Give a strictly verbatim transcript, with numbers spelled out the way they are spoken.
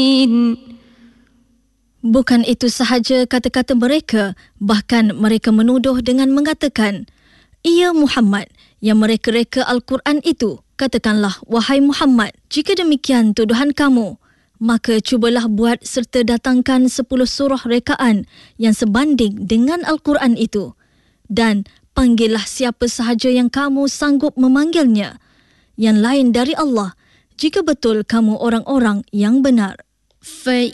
Bukan itu sahaja kata-kata mereka, bahkan mereka menuduh dengan mengatakan, "Ya Muhammad, yang mereka-reka Al-Quran itu." Katakanlah, "Wahai Muhammad, jika demikian tuduhan kamu, maka cubalah buat serta datangkan sepuluh surah rekaan yang sebanding dengan Al-Quran itu. Dan panggillah siapa sahaja yang kamu sanggup memanggilnya, yang lain dari Allah, jika betul kamu orang-orang yang benar."